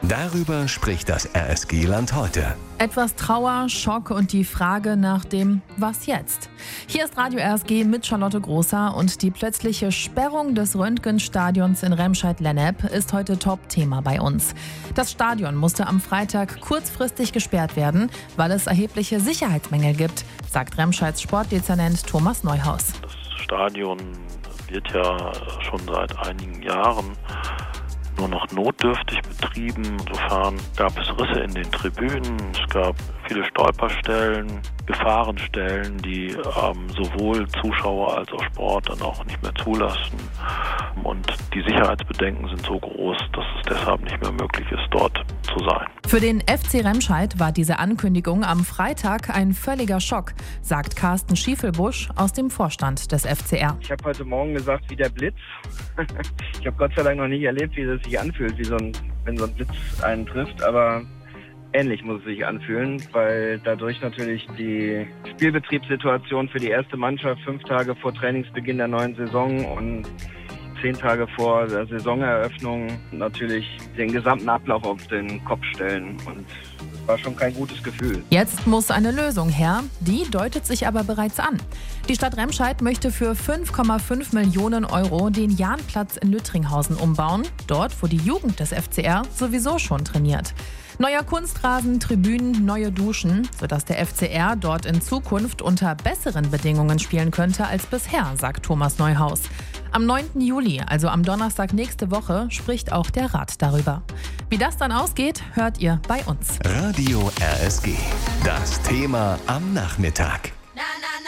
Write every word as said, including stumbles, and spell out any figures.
Darüber spricht das R S G-Land heute. Etwas Trauer, Schock und die Frage nach dem Was jetzt? Hier ist Radio R S G mit Charlotte Großer und die plötzliche Sperrung des Röntgenstadions in Remscheid-Lennep ist heute Top-Thema bei uns. Das Stadion musste am Freitag kurzfristig gesperrt werden, weil es erhebliche Sicherheitsmängel gibt, sagt Remscheids Sportdezernent Thomas Neuhaus. Das Stadion wird ja schon seit einigen Jahren nur noch notdürftig betrieben. Insofern gab es Risse in den Tribünen, es gab viele Stolperstellen, Gefahrenstellen, die ähm, sowohl Zuschauer als auch Sport dann auch nicht mehr zulassen. Und die Sicherheitsbedenken sind so groß, dass es deshalb nicht mehr möglich ist, dort zu sein. Für den F C Remscheid war diese Ankündigung am Freitag ein völliger Schock, sagt Carsten Schiefelbusch aus dem Vorstand des F C R. Ich habe heute Morgen gesagt, wie der Blitz. Ich habe Gott sei Dank noch nicht erlebt, wie das sich anfühlt, wie so ein, wenn so ein Blitz einen trifft, aber ähnlich muss es sich anfühlen, weil dadurch natürlich die Spielbetriebssituation für die erste Mannschaft fünf Tage vor Trainingsbeginn der neuen Saison und zehn Tage vor der Saisoneröffnung natürlich den gesamten Ablauf auf den Kopf stellen. Und es war schon kein gutes Gefühl. Jetzt muss eine Lösung her, die deutet sich aber bereits an. Die Stadt Remscheid möchte für fünf Komma fünf Millionen Euro den Jahnplatz in Lüttringhausen umbauen, dort wo die Jugend des F C R sowieso schon trainiert. Neuer Kunstrasen, Tribünen, neue Duschen, sodass der F C R dort in Zukunft unter besseren Bedingungen spielen könnte als bisher, sagt Thomas Neuhaus. Am neunten Juli, also am Donnerstag nächste Woche, spricht auch der Rat darüber. Wie das dann ausgeht, hört ihr bei uns. Radio R S G. Das Thema am Nachmittag.